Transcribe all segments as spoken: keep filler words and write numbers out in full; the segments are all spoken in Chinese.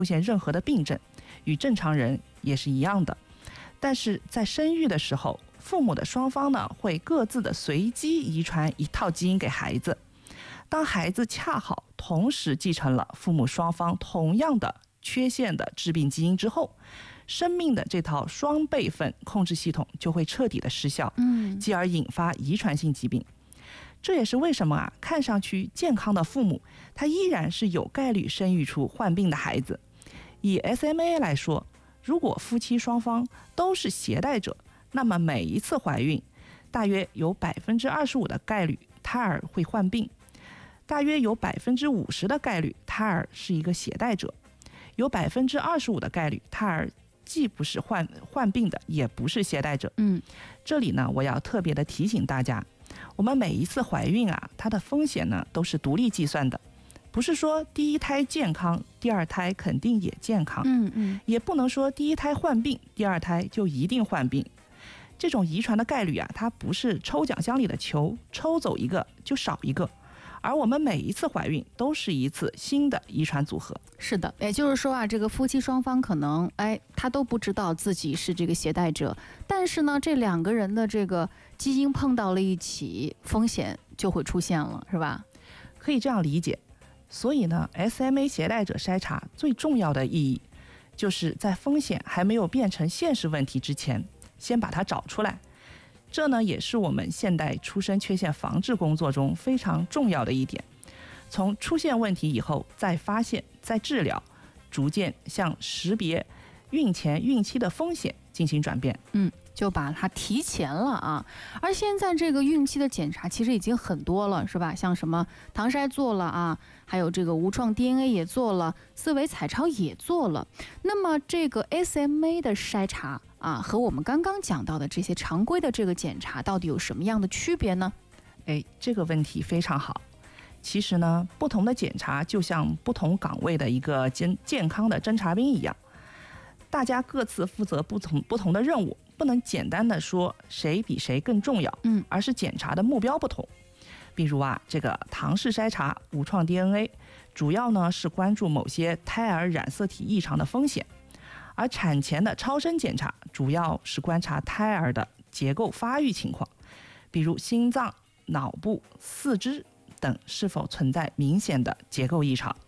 出现任何的病症，与正常人也是一样的。但是在生育的时候，父母的双方呢会各自的随机遗传一套基因给孩子。当孩子恰好同时继承了父母双方同样的缺陷的致病基因之后，生命的这套双备份控制系统就会彻底的失效， 嗯， 继而引发遗传性疾病。这也是为什么啊，看上去健康的父母，他依然是有概率生育出患病的孩子。以 S M A 来说，如果夫妻双方都是携带者，那么每一次怀孕，大约有百分之二十五的概率胎儿会患病，大约有百分之五十的概率胎儿是一个携带者，有百分之二十五的概率胎儿既不是患患病的，也不是携带者。 嗯， 这里呢，我要特别的提醒大家，我们每一次怀孕啊，它的风险呢都是独立计算的，不是说第一胎健康，第二胎肯定也健康。 嗯嗯， 也不能说第一胎患病，第二胎就一定患病。这种遗传的概率啊，它不是抽奖箱里的球，抽走一个就少一个。而我们每一次怀孕都是一次新的遗传组合。 是的，也就是说啊，这个夫妻双方可能哎，他都不知道自己是这个携带者，但是呢，这两个人的这个基因碰到了一起，风险就会出现了，是吧？ 可以这样理解。所以呢 ，S M A 携带者筛查最重要的意义，就是在风险还没有变成现实问题之前，先把它找出来。这呢，也是我们现代出生缺陷防治工作中非常重要的一点。从出现问题以后，再发现、再治疗，逐渐向识别孕前、孕期的风险进行转变。 嗯，就把它提前了啊。而现在这个孕期的检查其实已经很多了，是吧？像什么唐筛做了啊，还有这个无创 D N A 也做了，四维彩超也做了。那么这个 S M A 的筛查啊，和我们刚刚讲到的这些常规的这个检查到底有什么样的区别呢？ 哎，这个问题非常好。其实呢，不同的检查就像不同岗位的一个健健康的侦察兵一样，大家各自负责不同不同的任务，不能简单的说谁比谁更重要， 嗯， 而是检查的目标不同。比如啊，这个唐氏筛查无创 D N A 主要呢是关注某些胎儿染色体异常的风险，而产前的超声检查主要是观察胎儿的结构发育情况，比如心脏、脑部、四肢等是否存在明显的结构异常。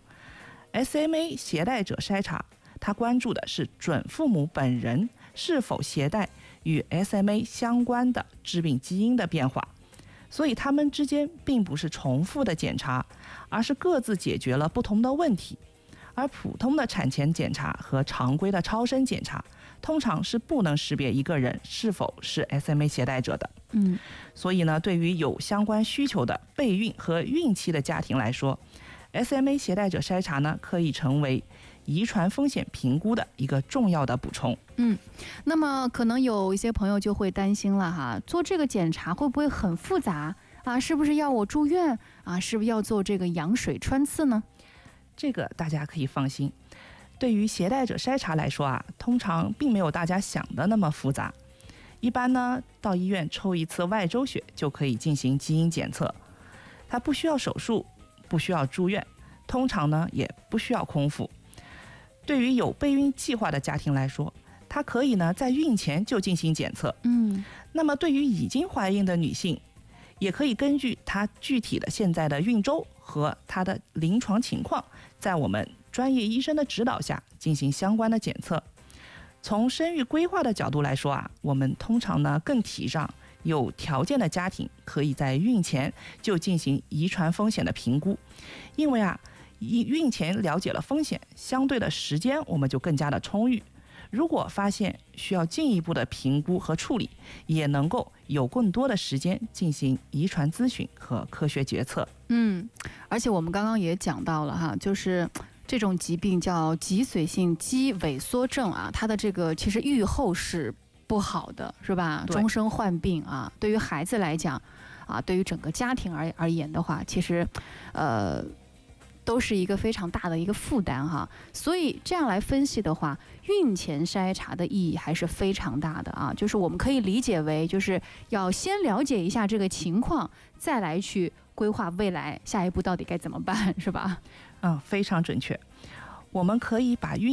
S M A 携带者筛查，它关注的是准父母本人是否携带与 S M A 相关的致病基因的变化，所以他们之间并不是重复的检查，而是各自解决了不同的问题。而普通的产前检查和常规的超声检查通常是不能识别一个人是否是 S M A 携带者的。 嗯， 所以呢，对于有相关需求的备孕和孕期的家庭来说， S M A 携带者筛查呢，可以成为遗传风险评估的一个重要的补充。 嗯，那么可能有一些朋友就会担心了哈，做这个检查会不会很复杂啊？是不是要我住院啊？是不是要做这个羊水穿刺呢？ 这个大家可以放心，对于携带者筛查来说啊，通常并没有大家想的那么复杂。一般呢，到医院抽一次外周血就可以进行基因检测，它不需要手术，不需要住院，通常呢也不需要空腹。对于有备孕计划的家庭来说，它可以呢在孕前就进行检测。 嗯， 那么对于已经怀孕的女性，也可以根据她具体的现在的孕周和她的临床情况，在我们专业医生的指导下进行相关的检测。从生育规划的角度来说啊，我们通常呢更提倡有条件的家庭可以在孕前就进行遗传风险的评估，因为啊，孕前了解了风险，相对的时间我们就更加的充裕。如果发现需要进一步的评估和处理，也能够有更多的时间进行遗传咨询和科学决策。 嗯，而且我们刚刚也讲到了哈，就是这种疾病叫脊髓性肌萎缩症啊，它的这个其实预后是不好的，是吧？终身患病啊，对于孩子来讲啊，对于整个家庭而而言的话，其实呃都是一个非常大的一个负担哈。所以这样来分析的话，孕前筛查的意义还是非常大的啊，就是我们可以理解为就是要先了解一下这个情况，再来去规划未来下一步到底该怎么办，是吧？ 嗯，非常准确。 我们可以把孕